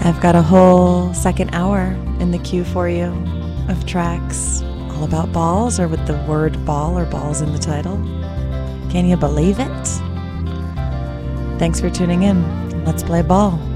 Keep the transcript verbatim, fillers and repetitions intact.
I've got a whole second hour in the queue for you of tracks all about balls, or with the word ball or balls in the title. Can you believe it? Thanks for tuning in. Let's play ball.